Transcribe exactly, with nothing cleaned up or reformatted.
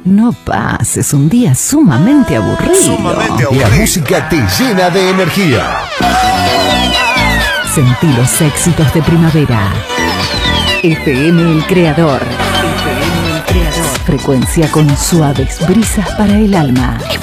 No pases un día sumamente aburrido. Sumamente aburrido. La música te llena de energía. Sentí los éxitos de primavera. F M El Creador. F M El Creador. Frecuencia con suaves brisas para el alma.